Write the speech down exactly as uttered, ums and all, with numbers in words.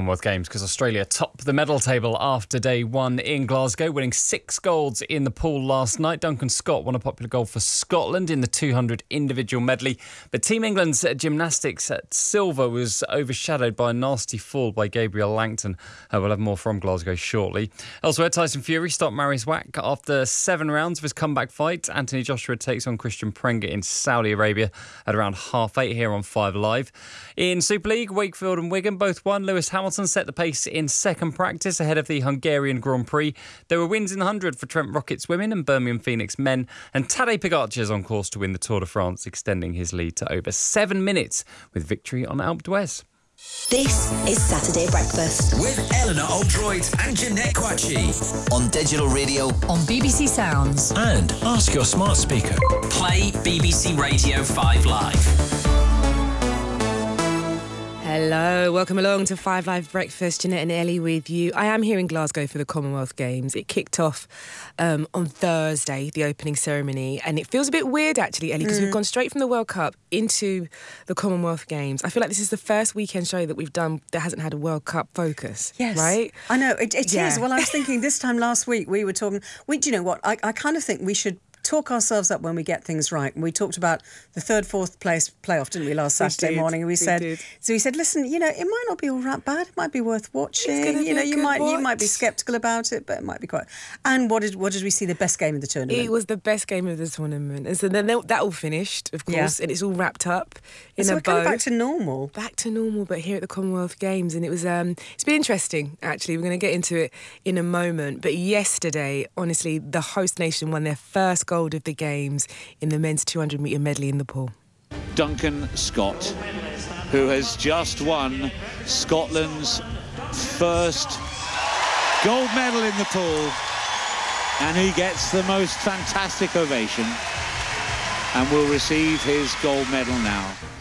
Commonwealth Games because Australia top the medal table after day one in Glasgow, winning six golds in the pool last night. Duncan Scott won a popular gold for Scotland in the two hundred individual medley. But Team England's gymnastics at silver was overshadowed by a nasty fall by Gabrielle Langton. Uh, we'll have more from Glasgow shortly. Elsewhere, Tyson Fury stopped Marius Wack after seven rounds of his comeback fight. Anthony Joshua takes on Christian Prengger in Saudi Arabia at around half eight here on Five Live. In Super League, Wakefield and Wigan both won. Lewis Hamilton set the pace in second practice ahead of the Hungarian Grand Prix. There were wins in the one hundred for Trent Rockets women and Birmingham Phoenix men. And Tadej Pogacar is on course to win the Tour de France, extending his lead to over seven minutes with victory on Alpe d'Huez. This is Saturday Breakfast with Eleanor Oldroyd and Jeanette Quatchy on digital radio, on B B C Sounds, and ask your smart speaker. Play B B C Radio five Live. Hello, welcome along to Five Live Breakfast. Jeanette and Ellie with you. I am here in Glasgow for the Commonwealth Games. It kicked off um, on Thursday, the opening ceremony, and it feels a bit weird actually, Ellie, because mm. we've gone straight from the World Cup into the Commonwealth Games. I feel like this is the first weekend show that we've done that hasn't had a World Cup focus. Yes, right? I know it, it yeah. is. Well, I was thinking this time last week we were talking. We, do you know what? I, I kind of think we should talk ourselves up when we get things right. And we talked about the third, fourth place playoff, didn't we, last Saturday we morning? And we, we said, did. so we said, listen, you know, it might not be all that bad. It might be worth watching. You know, you might watch. you might be sceptical about it, but it might be quite. And what did what did we see? The best game of the tournament. It was the best game of the tournament, and so then that all finished, of course, yeah. and it's all wrapped up in so a we're bow. Kind of back to normal. Back to normal, but here at the Commonwealth Games, and it was um, it's been interesting. Actually, we're going to get into it in a moment. But yesterday, honestly, the host nation won their first gold of the games in the men's two hundred metre medley in the pool. Duncan Scott, who has just won Scotland's first gold medal in the pool, and he gets the most fantastic ovation and will receive his gold medal now.